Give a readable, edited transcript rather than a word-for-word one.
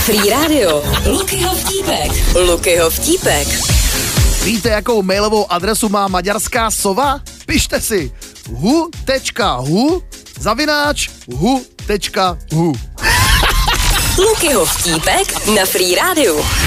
Free Radio. Lukyho vtípek. Lukyho vtípek. Víte, jakou mailovou adresu má maďarská sova? Pište si hu.hu@hu.hu. Lukyho vtípek na Free Radio.